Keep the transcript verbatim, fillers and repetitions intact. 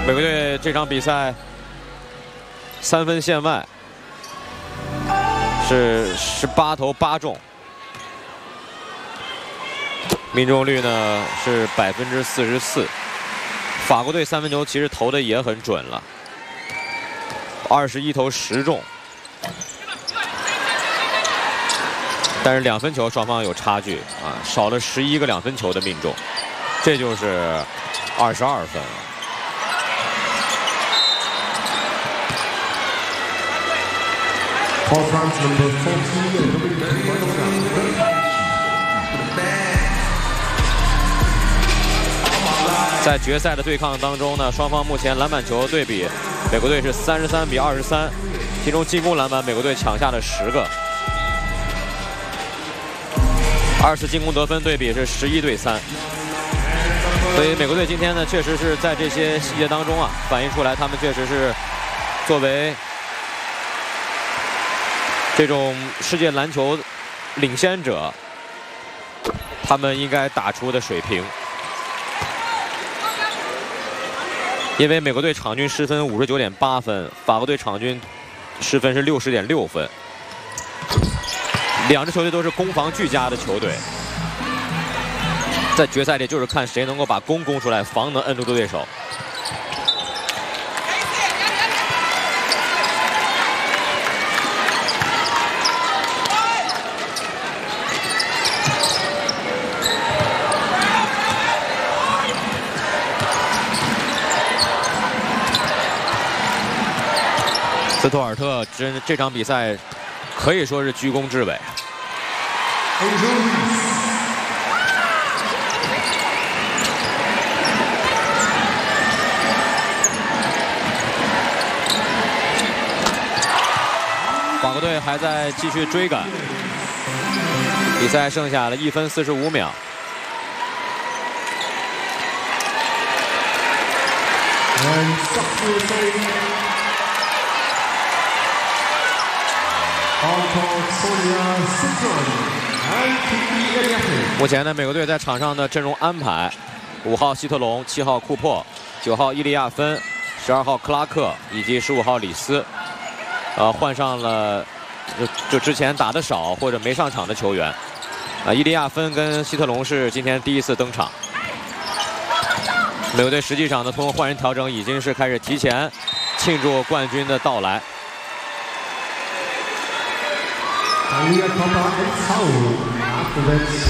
美国队这场比赛三分线外是十八投八中，命中率呢是百分之四十四。法国队三分球其实投的也很准了，二十一投十中，但是两分球双方有差距啊，少了十一个两分球的命中，这就是二十二分。 在决赛的对抗当中呢，双方目前篮板球对比，美国队是三十三比二十三，其中进攻篮板美国队抢下了十个，二次进攻得分对比是十一对三，所以美国队今天呢，确实是在这些细节当中啊，反映出来他们确实是作为 这种世界篮球领先者，他们应该打出的水平。因为美国队场均失分五十九点八分，法国队场均失分是六十点六分。两支球队都是攻防俱佳的球队，在决赛里就是看谁能够把攻攻出来，防能摁住对手。 斯图尔特真这场比赛可以说是居功至伟。法国队还在继续追赶，比赛剩下了一分四十五秒。 目前呢，美国队在场上的阵容安排：五号希特龙、七号库珀、九号伊利亚芬、十二号克拉克以及十五号里斯。呃，换上了就就之前打得少或者没上场的球员。啊，伊利亚芬跟希特龙是今天第一次登场。美国队实际上呢，通过换人调整，已经是开始提前庆祝冠军的到来。 Alia Papa and Saul afterwards.